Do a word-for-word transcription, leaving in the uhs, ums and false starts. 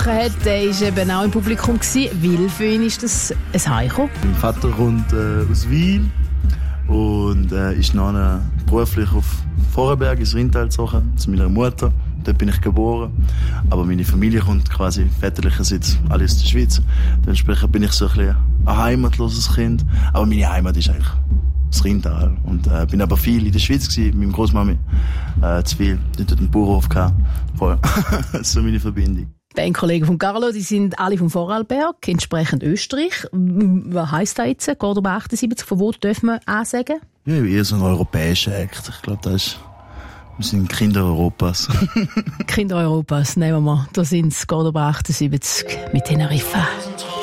gesprochen hat, der war eben auch im Publikum gewesen, weil für ihn ist das ein Heimkommen. Mein Vater kommt äh, aus Wil und äh, ist noch beruflich auf Vorarlberg ins Rheintal gezogen, zu meiner Mutter. Dort bin ich geboren. Aber meine Familie kommt quasi väterlicherseits alles aus der Schweiz. Dementsprechend bin ich so ein bisschen ein heimatloses Kind. Aber meine Heimat ist eigentlich das Rheintal. Und äh, bin aber viel in der Schweiz gewesen, mit meiner Großmami äh, zu viel. Dort hat einen Bauernhof gehabt. Voll. Das ist so meine Verbindung. Die Bandkollegen von Carlo, die sind alle vom Vorarlberg, entsprechend Österreich. Was heisst das jetzt? Cordoba achtundsiebzig, von wo dürfen wir auch sagen? Ja, eher so ein europäischer Act. Ich glaube, das ist... Wir sind Kinder Europas. Kinder Europas, nehmen wir mal. Da sind es Cordoba achtundsiebzig mit Teneriffa.